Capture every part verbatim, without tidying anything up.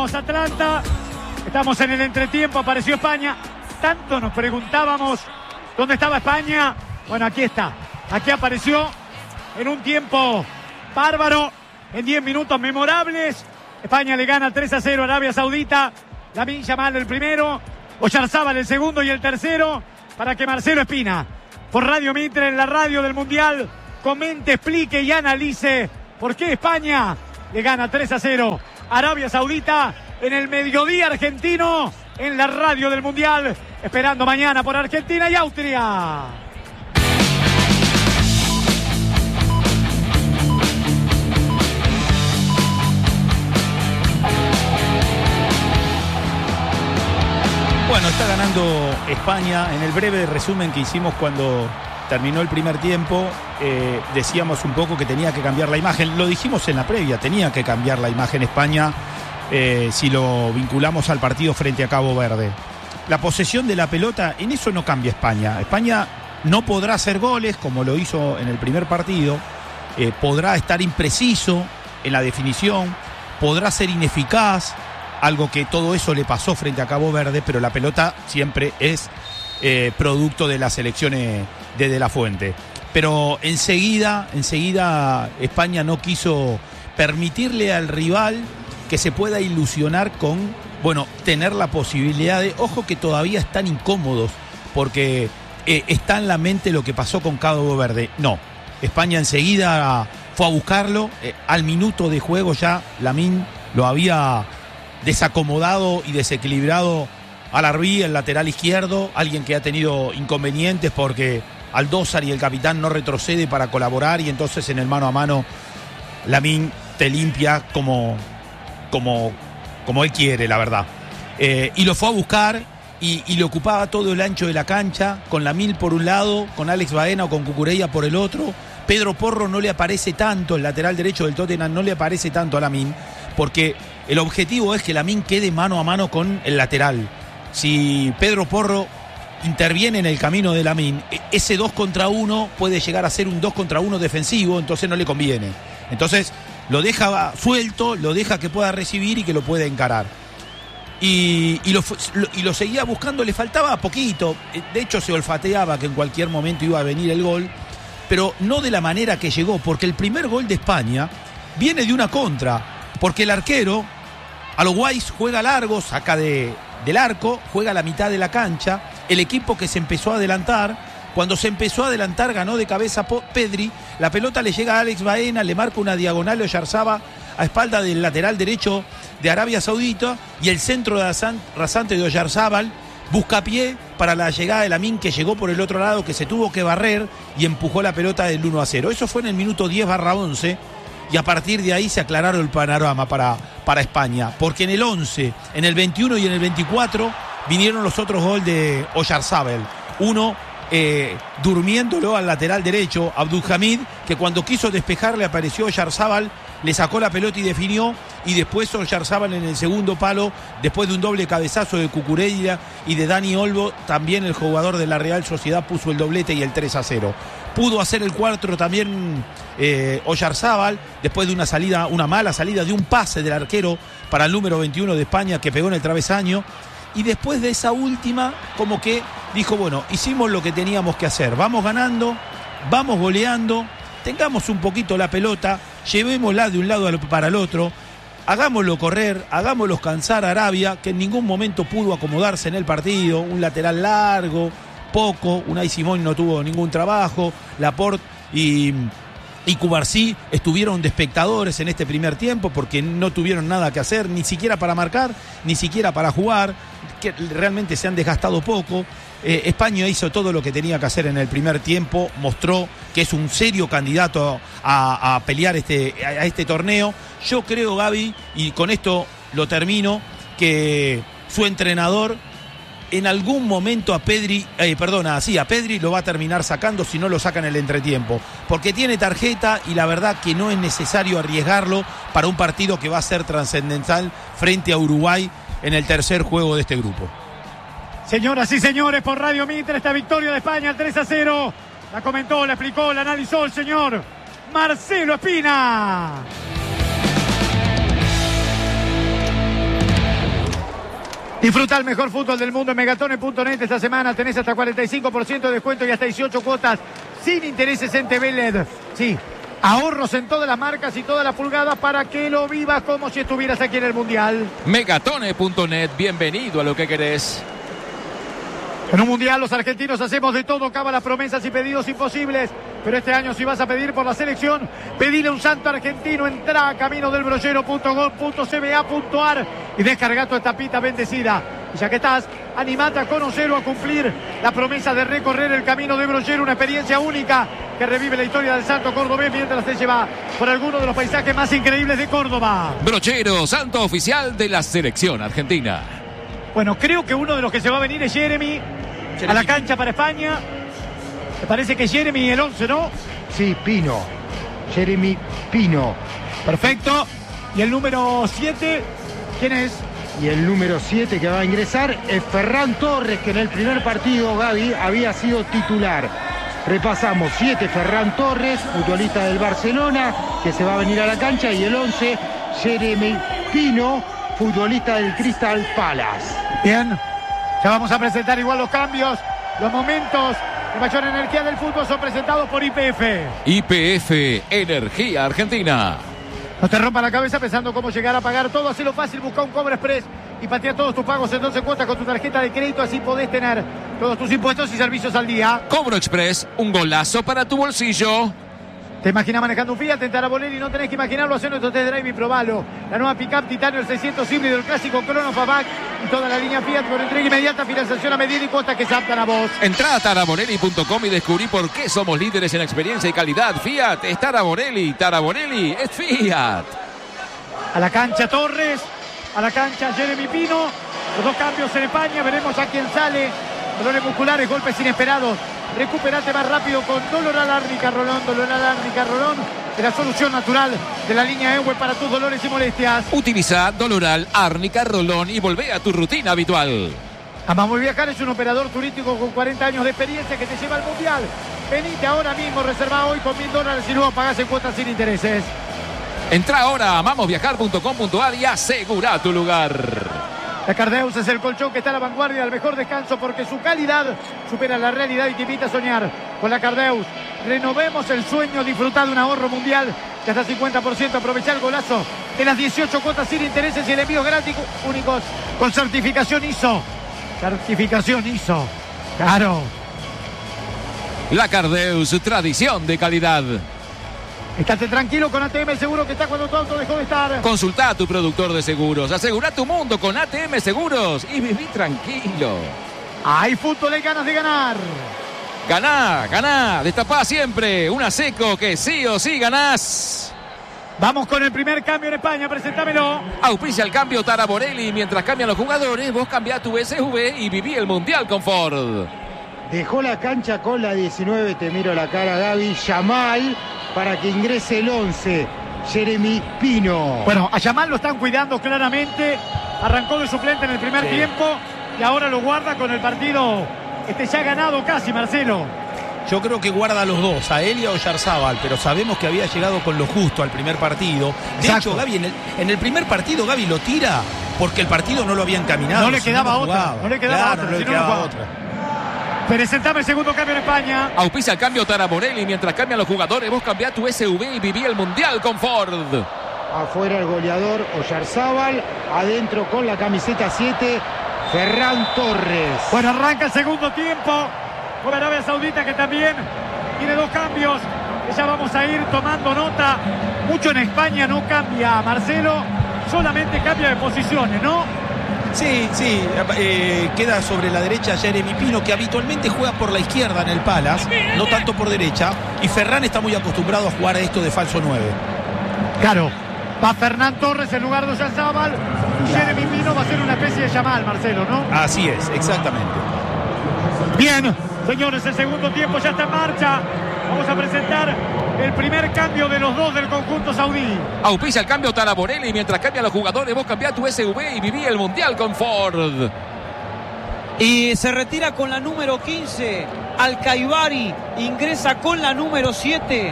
Vamos Atlanta. Estamos en el entretiempo, apareció España. Tanto nos preguntábamos dónde estaba España. Bueno, aquí está. Aquí apareció en un tiempo bárbaro, en diez minutos memorables. España le gana tres a cero a Arabia Saudita. Lamine Yamal el primero, Oyarzabal el segundo y el tercero, para que Marcelo Espina, por Radio Mitre, en la radio del Mundial, comente, explique y analice por qué España le gana tres a cero a Arabia Saudita en el mediodía argentino, en la radio del Mundial, esperando mañana por Argentina y Austria. Bueno, está ganando España. En el breve resumen que hicimos cuando terminó el primer tiempo, eh, decíamos un poco que tenía que cambiar la imagen. Lo dijimos en la previa, tenía que cambiar la imagen España eh, si lo vinculamos al partido frente a Cabo Verde. La posesión de la pelota, en eso no cambia España. España no podrá hacer goles como lo hizo en el primer partido, eh, podrá estar impreciso en la definición, podrá ser ineficaz, algo que todo eso le pasó frente a Cabo Verde, pero la pelota siempre es eh, producto de las elecciones de De La Fuente. Pero enseguida, enseguida España no quiso permitirle al rival que se pueda ilusionar con, bueno, tener la posibilidad de, ojo que todavía están incómodos, porque eh, está en la mente lo que pasó con Cabo Verde. No, España enseguida fue a buscarlo, eh, al minuto de juego ya Lamine lo había desacomodado y desequilibrado al Arbi, el lateral izquierdo, alguien que ha tenido inconvenientes porque Aldózar y el capitán no retrocede para colaborar, y entonces en el mano a mano Lamine te limpia como, como, como él quiere, la verdad. Eh, y lo fue a buscar y, y le ocupaba todo el ancho de la cancha, con Lamine por un lado, con Alex Baena o con Cucurella por el otro. Pedro Porro no le aparece tanto, el lateral derecho del Tottenham no le aparece tanto a Lamine, porque el objetivo es que Lamine quede mano a mano con el lateral. Si Pedro Porro interviene en el camino de Lamine, ese dos contra uno puede llegar a ser un dos contra uno defensivo, entonces no le conviene. Entonces lo deja suelto, lo deja que pueda recibir y que lo pueda encarar. Y, y, lo, lo, y lo seguía buscando, le faltaba poquito. De hecho se olfateaba que en cualquier momento iba a venir el gol, pero no de la manera que llegó, porque el primer gol de España viene de una contra, porque el arquero a lo Weiss juega largo, saca de, del arco, juega a la mitad de la cancha. El equipo que se empezó a adelantar, cuando se empezó a adelantar ganó de cabeza Pedri, la pelota le llega a Alex Baena, le marca una diagonal Oyarzabal a espalda del lateral derecho de Arabia Saudita, y el centro de rasante de Oyarzabal busca pie para la llegada de Lamine, que llegó por el otro lado, que se tuvo que barrer y empujó la pelota del uno a cero. Eso fue en el minuto diez barra once. Y a partir de ahí se aclararon el panorama para, para España, porque en el once, en el veintiuno y en el veinticuatro vinieron los otros goles de Oyarzabal. Uno eh, durmiéndolo al lateral derecho, Abdulhamid, que cuando quiso despejar le apareció Oyarzabal, le sacó la pelota y definió, y después Oyarzabal en el segundo palo, después de un doble cabezazo de Cucurella y de Dani Olmo, también el jugador de la Real Sociedad puso el doblete y el tres a cero. Pudo hacer el cuarto también eh, Oyarzabal, después de una salida, una mala salida de un pase del arquero para el número veintiuno de España, que pegó en el travesaño. Y después de esa última, como que dijo, bueno, hicimos lo que teníamos que hacer. Vamos ganando, vamos goleando, tengamos un poquito la pelota, llevémosla de un lado para el otro, hagámoslo correr, hagámoslo cansar a Arabia, que en ningún momento pudo acomodarse en el partido. Un lateral largo, poco, Unai Simón no tuvo ningún trabajo, Laporte y, y Cubarsí estuvieron de espectadores en este primer tiempo porque no tuvieron nada que hacer, ni siquiera para marcar, ni siquiera para jugar, que realmente se han desgastado poco. Eh, España hizo todo lo que tenía que hacer en el primer tiempo, mostró que es un serio candidato a, a pelear este, a este torneo. Yo creo, Gaby, y con esto lo termino, que su entrenador en algún momento a Pedri, eh, perdona, sí, a Pedri lo va a terminar sacando si no lo saca en el entretiempo, porque tiene tarjeta y la verdad que no es necesario arriesgarlo para un partido que va a ser trascendental frente a Uruguay en el tercer juego de este grupo. Señoras y señores, por Radio Mitre, esta victoria de España, tres a cero, la comentó, la explicó, la analizó el señor Marcelo Espina. Disfruta el mejor fútbol del mundo en megatone punto net. Esta semana tenés hasta cuarenta y cinco por ciento de descuento y hasta dieciocho cuotas sin intereses en T V L E D. Sí, ahorros en todas las marcas y todas las pulgadas para que lo vivas como si estuvieras aquí en el Mundial. megatone punto net, bienvenido a lo que querés. En un Mundial los argentinos hacemos de todo, cábalas, promesas y pedidos imposibles. Pero este año si vas a pedir por la selección, pedile un santo argentino. Entrá a camino del brollero punto gov punto c b a punto a r y descarga tu estapita bendecida. Y ya que estás, animate a conocer o a cumplir la promesa de recorrer el camino de Brollero, una experiencia única que revive la historia del santo cordobés mientras te lleva por alguno de los paisajes más increíbles de Córdoba. Brollero, santo oficial de la selección argentina. Bueno, creo que uno de los que se va a venir es Jeremy, Jeremy. a la cancha para España. Me parece que Jeremy el once, ¿no? Sí, Pino. Jeremy Pino. Perfecto. ¿Y el número siete? ¿Quién es? Y el número siete que va a ingresar es Ferran Torres, que en el primer partido, Gaby, había sido titular. Repasamos, siete Ferran Torres, futbolista del Barcelona, que se va a venir a la cancha. Y el once, Jeremy Pino, futbolista del Crystal Palace. Bien, ya vamos a presentar igual los cambios, los momentos de mayor energía del fútbol son presentados por Y P F. Y P F, Energía Argentina. No te rompa la cabeza pensando cómo llegar a pagar todo. Hacelo fácil, busca un Cobra Express y patea todos tus pagos en doce cuotas con tu tarjeta de crédito. Así podés tener todos tus impuestos y servicios al día. Cobro Express, un golazo para tu bolsillo. ¿Te imaginas manejando un Fiat en Taraborelli? No tenés que imaginarlo, hacer nuestro test drive y probalo. La nueva Pickup Titanio, el seiscientos híbrido, el clásico Crono Fastback y toda la línea Fiat con entrega inmediata, financiación a medida y cuotas que se adaptan a vos. Entrá a taraborelli punto com y descubrí por qué somos líderes en experiencia y calidad. Fiat es Taraborelli, Taraborelli es Fiat. A la cancha Torres, a la cancha Jeremy Pino. Los dos cambios en España, veremos a quién sale. Dolores musculares, golpes inesperados. Recuperate más rápido con Doloral Árnica Rolón. Doloral Árnica Rolón es la solución natural de la línea E W E para tus dolores y molestias. Utiliza Doloral Árnica Rolón y volvé a tu rutina habitual. Amamos Viajar es un operador turístico con cuarenta años de experiencia que te lleva al Mundial. Venite ahora mismo, reserva hoy con mil dólares y luego pagás en cuotas sin intereses. Entra ahora a amamos viajar punto com punto a r y asegura tu lugar. La Cardeus es el colchón que está a la vanguardia del mejor descanso porque su calidad supera la realidad y te invita a soñar. Con la Cardeus renovemos el sueño, disfrutar de un ahorro mundial de hasta cincuenta por ciento. Aprovechar el golazo de las dieciocho cuotas sin intereses y el envíos gratis únicos con certificación I S O. Certificación I S O. Claro. La Cardeus, tradición de calidad. Estate tranquilo con A T M Seguro que está cuando tu auto dejó de estar. Consulta a tu productor de seguros. Asegura tu mundo con A T M Seguros y viví tranquilo. Hay fútbol, hay ganas de ganar. Ganá, ganá, destapá siempre. Una Seco que sí o sí ganás. Vamos con el primer cambio en España, presentámelo. Auspicia el cambio Taraborelli. Mientras cambian los jugadores, vos cambiá tu S U V y viví el Mundial con Ford. Dejó la cancha con la diecinueve, te miro la cara, Gaby. Yamal para que ingrese el once, Jeremy Pino. Bueno, a Yamal lo están cuidando claramente. Arrancó de suplente en el primer sí. tiempo y ahora lo guarda con el partido este ya ganado casi, Marcelo. Yo creo que guarda a los dos, a él y a Oyarzábal, pero sabemos que había llegado con lo justo al primer partido. De Exacto. hecho, Gaby, en el, en el primer partido Gaby lo tira porque el partido no lo había encaminado. No le quedaba no otra, no le quedaba claro, otra. No le si quedaba no otra. Presentame el segundo cambio en España. Auspicia el cambio Taraborelli. Mientras cambian los jugadores, vos cambiá tu S U V y viví el Mundial con Ford. Afuera el goleador Oyarzábal. Adentro con la camiseta siete, Ferran Torres. Bueno, arranca el segundo tiempo. Con Arabia Saudita que también tiene dos cambios. Que ya vamos a ir tomando nota. Mucho en España no cambia, Marcelo. Solamente cambia de posiciones, ¿no? Sí, sí, eh, queda sobre la derecha Jeremy Pino, que habitualmente juega por la izquierda en el Palace, no tanto por derecha, y Ferran está muy acostumbrado a jugar a esto de falso nueve. Claro, va Ferran Torres en lugar de Oyarzábal, y Jeremy Pino va a ser una especie de Yamal, Marcelo, ¿no? Así es, exactamente. Bien, señores, el segundo tiempo ya está en marcha. Vamos a presentar el primer cambio de los dos del conjunto saudí. Auspicia el cambio Taraborelli. Mientras cambian los jugadores, vos cambiá tu S U V y viví el Mundial con Ford. Y se retira con la número quince, Al-Kaibari. Ingresa con la número siete,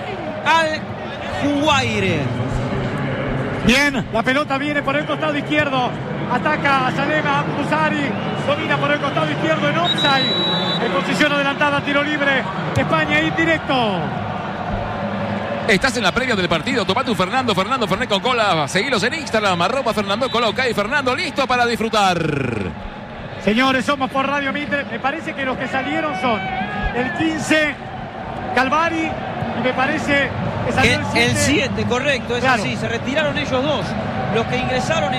Al-Juwaire. Bien, la pelota viene por el costado izquierdo. Ataca a Salema Musari. Domina por el costado izquierdo en offside. En posición adelantada, tiro libre. España indirecto. Estás en la previa del partido. Tomate un Fernando, Fernando Fernet con cola. Seguilos en Instagram, arroba Fernando Cola, ok. Fernando, listo para disfrutar. Señores, somos por Radio Mitre. Me parece que los que salieron son el quince, Calvari, y me parece que salió El el siete. siete, correcto, es Claro. así. Se retiraron ellos dos. Los que ingresaron